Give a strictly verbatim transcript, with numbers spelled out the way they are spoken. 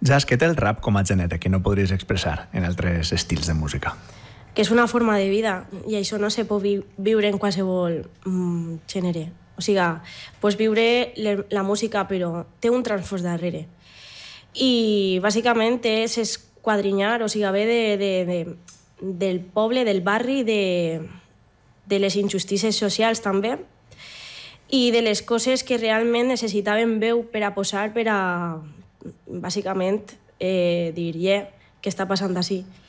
Jas, què té el rap com a gènere que no podries expressar en altres estils de música? Que és una forma de vida i això no se pot vi viure en qualsevol mm, gènere. O sigui, pots viure la música però té un transfons darrere. I bàsicament és esquadrinyar, o sigui, ve de, de, de, del poble, del barri, de, de les injustícies socials també i de les coses que realment necessitaven veu per a posar, per a bàsicament eh, dir, yeah, què està passant així.